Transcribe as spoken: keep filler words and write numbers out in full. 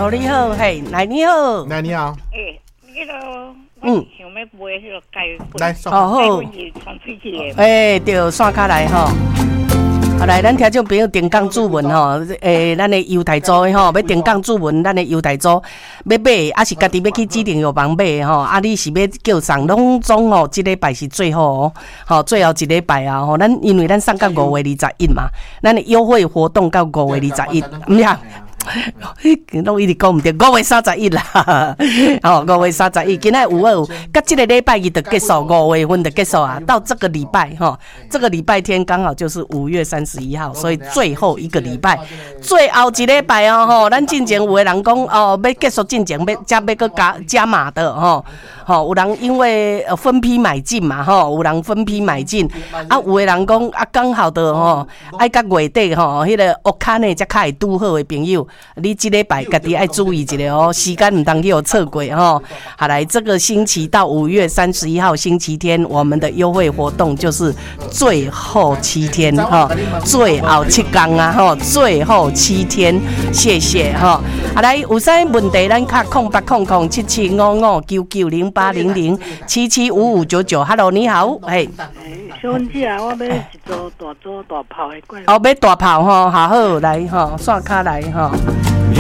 哦，你好，嘿，来你好， 来你好， 诶，迄个， 嗯， 想要买迄个钙粉， 来， 哦好， 传出去的， 诶，对，线卡来吼。好来，咱听众朋友定岗注文吼，诶，咱的犹太州的吼，要定岗注文，咱的犹太州要买，还是家己要去指定药房买吼，啊，你是要叫送，拢总吼，这礼拜是最后哦，吼，最后一礼拜啊，吼，咱因为咱送到五月二十一嘛，咱的优惠活动到五月二十一，唔呀。拢一直讲唔对，五月三十一啦，哦，五月三十一，今仔有二，甲这个礼拜一就结束，五月份就结束啊。到这个礼拜哈，这个礼拜天刚好就是五月三十一号，所以最后一个礼拜，最后一礼拜哦吼，咱进前有的人讲哦，要结束进前要加要个加加码的吼，吼有人因为分批买进嘛吼，有人分批买进，啊有的人讲啊刚好的吼，爱到月底吼，迄个乌卡呢才较会拄好的朋友。你这礼拜家己爱注意一下哦，时间唔当去有错过哦。好来，这个星期到五月三十一号星期天，我们的优惠活动就是最后七天哈、哦，最后七天啊哈、哦，最后七天，谢谢哈。好、哦、来，有啥问题咱卡空八空空七七五五九九零八零零七七五五九九。Hello， 你好，嘿。 小文姐啊，我要一组大组大炮的罐。 哦，要大炮吼，好好来吼，刷卡来吼。